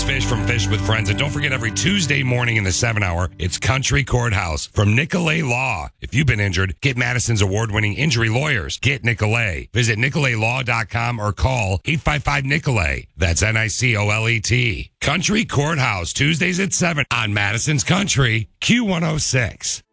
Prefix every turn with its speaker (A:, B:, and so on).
A: It's Fish from Fish with Friends. And don't forget, every Tuesday morning in the 7 hour, it's Country Courthouse from Nicolay Law. If you've been injured, get Madison's award-winning injury lawyers. Get Nicolay. Visit nicolaylaw.com or call 855-NICOLAY. That's NICOLET. Country Courthouse, Tuesdays at 7 on Madison's Country, Q106.